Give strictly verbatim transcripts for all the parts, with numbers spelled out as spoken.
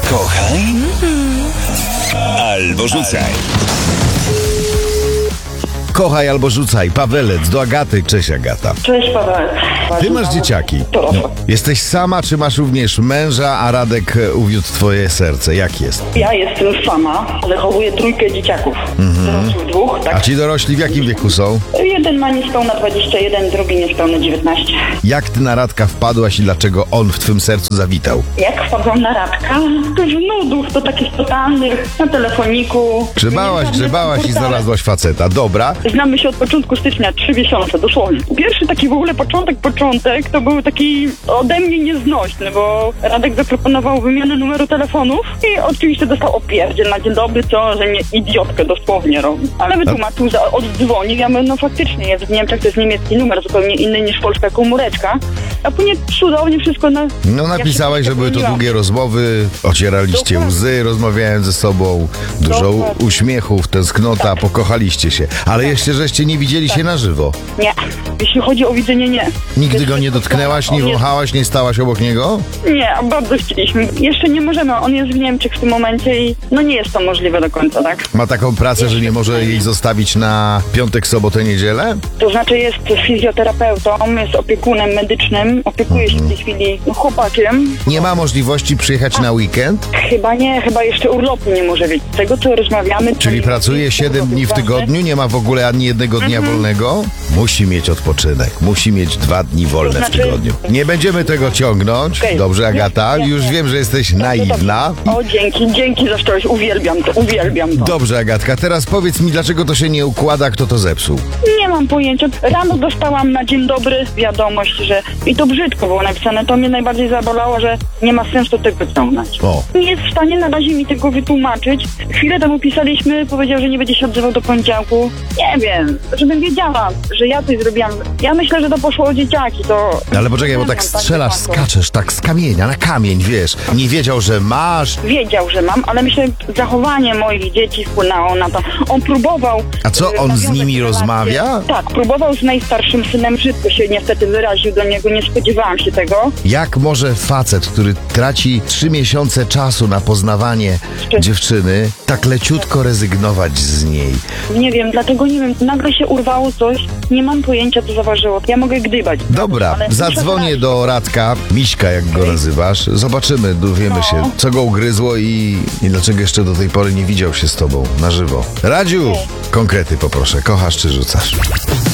Kochaj albo rzucaj. Kochaj albo rzucaj. Pawelec do Agaty. Cześć, Agata. Cześć, Paweł. Ty masz dzieciaki. No. Jesteś sama, czy masz również męża, a Radek uwiódł twoje serce? Jak jest? Ja jestem sama, wychowuję trójkę dzieciaków. Dorosłych dwóch, tak? A ci dorośli w jakim wieku są? Jeden ma niespełna dwadzieścia jeden, drugi niespełna dziewiętnaście. Jak ty na Radka wpadłaś i dlaczego on w twym sercu zawitał? Jak wpadłam na Radka? To z nudów, to takich totalnych, na telefoniku. Grzebałaś, Nie, grzebałaś i portale. znalazłaś faceta. Dobra. Znamy się od początku stycznia, trzy miesiące, dosłownie. Pierwszy taki w ogóle początek, początek, to był taki ode mnie nieznośny, bo Radek zaproponował wymianę numeru telefonów i oczywiście dostał opierdziel na dzień dobry, co, że mnie idiotkę dosłownie robi. Ale wytłumaczył, że oddzwonił, ja mówię, no faktycznie jest w Niemczech, to jest niemiecki numer, zupełnie inny niż polska komóreczka. A później cudownie wszystko na... No napisałaś, że były to długie rozmowy, ocieraliście Dokładnie. łzy, rozmawiając ze sobą, dużo Dokładnie. uśmiechów, tęsknota, Tak. pokochaliście się. Ale jeszcze żeście nie widzieli się na żywo. Nie, jeśli chodzi o widzenie, nie. Nigdy Jest go nie wszystko dotknęłaś, on nie jest- wąchałaś, nie stałaś obok niego? Nie, bardzo chcieliśmy. Jeszcze nie możemy, on jest w Niemczech w tym momencie i no nie jest to możliwe do końca, tak? Ma taką pracę, że nie może jej zostawić na piątek, sobotę, niedzielę? To znaczy jest fizjoterapeutą, jest opiekunem medycznym, opiekuje się w tej chwili chłopakiem. Nie ma możliwości przyjechać na weekend? Chyba nie, chyba jeszcze urlopu nie może być. Z tego co rozmawiamy... to Czyli nie- pracuje siedem dni w tygodniu, nie ma w ogóle ani jednego dnia wolnego? Musi mieć odpoczynek, musi mieć dwa dni wolne w znaczy- tygodniu. Nie będziemy tego ciągnąć. Okej. Dobrze, Agata? Nie, nie, Już nie. wiem, że jesteś naiwna. O, dzięki, dzięki za szczerość, uwielbiam to, uwielbiam to. Dobrze, Agatka, teraz powiedz mi, dlaczego to się nie układa, kto to zepsuł? Nie mam pojęcia. Rano dostałam na dzień dobry wiadomość, że... I to brzydko było napisane. To mnie najbardziej zabolało, że nie ma sensu tego ciągnąć. O. Nie jest w stanie na razie mi tego wytłumaczyć. Chwilę temu pisaliśmy, powiedział, że nie będzie się odzywał do poniedziałku. Nie wiem, żebym wiedziała, że ja coś zrobiłam. Ja myślę, że to poszło o dzieciaki, to... Ale poczekaj, bo tak strzelasz, skaczesz, tak z kamienia na kamień, wiesz. Nie wiedział, że masz. Wiedział, że mam, ale myślę, zachowanie moich dzieci wpłynęło na to. On próbował... A co, e, on z nawiązać nimi relacje. rozmawia? Tak, próbował z najstarszym synem, brzydko się niestety wyraził do niego, nie spodziewałam się tego. Jak może facet, który traci trzy miesiące czasu na poznawanie Jeszcze- dziewczyny, tak leciutko rezygnować z niej? Nie wiem, dlatego nie wiem, nagle się urwało coś, nie mam pojęcia, co zaważyło. Ja mogę gdybać. Dobra, ale zadzwonię muszę do Radka, Miśka jak go nazywasz, zobaczymy, dowiemy No. się, co go ugryzło i, i dlaczego jeszcze do tej pory nie widział się z tobą na żywo. Radziu, konkrety poproszę, kochasz czy rzucasz?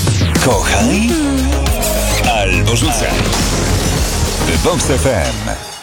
Kochaj albo rzucaj. Vox F M.